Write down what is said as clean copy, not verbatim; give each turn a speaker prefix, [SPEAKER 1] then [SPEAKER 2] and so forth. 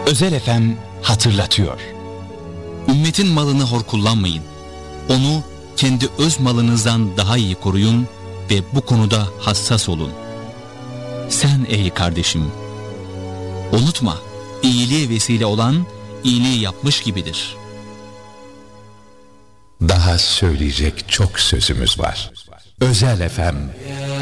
[SPEAKER 1] Özel FM hatırlatıyor. Ümmetin malını hor kullanmayın. Onu kendi öz malınızdan daha iyi koruyun ve bu konuda hassas olun. Sen ey kardeşim, unutma, iyiliğe vesile olan iyiliği yapmış gibidir.
[SPEAKER 2] Daha söyleyecek çok sözümüz var. Özel FM